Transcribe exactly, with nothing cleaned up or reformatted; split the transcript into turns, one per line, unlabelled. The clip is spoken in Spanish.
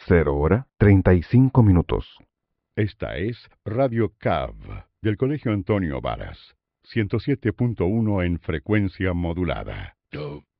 Cero hora treinta y cinco minutos.
Esta es Radio C A V del Colegio Antonio Varas, ciento siete punto uno en frecuencia modulada.